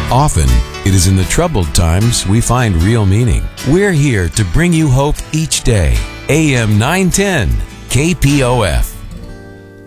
Often, it is in the troubled times we find real meaning. We're here to bring you hope each day. AM 910, KPOF.